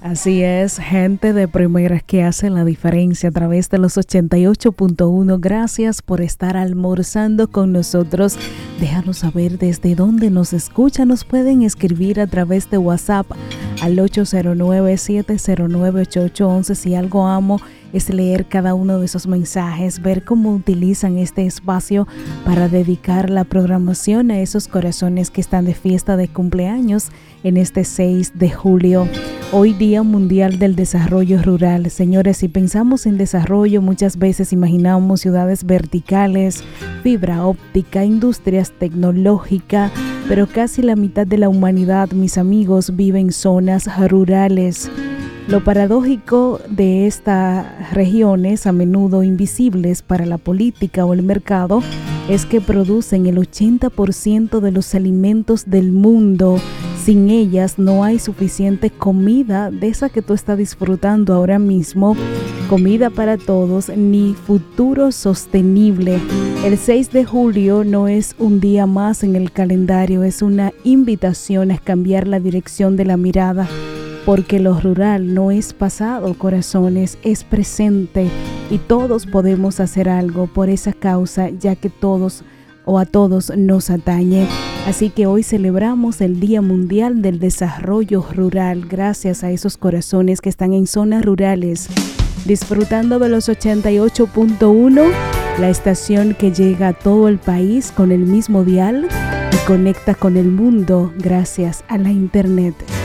Así es, gente de primeras que hace la diferencia a través de los 88.1. Gracias por estar almorzando con nosotros. Déjanos saber desde dónde nos escuchan. Nos pueden escribir a través de WhatsApp al 809-709-8811. Si algo amo es leer cada uno de esos mensajes, ver cómo utilizan este espacio para dedicar la programación a esos corazones que están de fiesta de cumpleaños en este 6 de julio. Hoy Día Mundial del Desarrollo Rural. Señores, si pensamos en desarrollo, muchas veces imaginamos ciudades verticales, fibra óptica, industrias tecnológicas, pero casi la mitad de la humanidad, mis amigos, vive en zonas rurales. Lo paradójico de estas regiones, a menudo invisibles para la política o el mercado, es que producen el 80% de los alimentos del mundo. Sin ellas no hay suficiente comida de esa que tú estás disfrutando ahora mismo, comida para todos, ni futuro sostenible. El 6 de julio no es un día más en el calendario, es una invitación a cambiar la dirección de la mirada. Porque lo rural no es pasado, corazones, es presente y todos podemos hacer algo por esa causa, ya que todos o a todos nos atañe. Así que hoy celebramos el Día Mundial del Desarrollo Rural, gracias a esos corazones que están en zonas rurales, disfrutando de los 88.1, la estación que llega a todo el país con el mismo dial y conecta con el mundo gracias a la internet.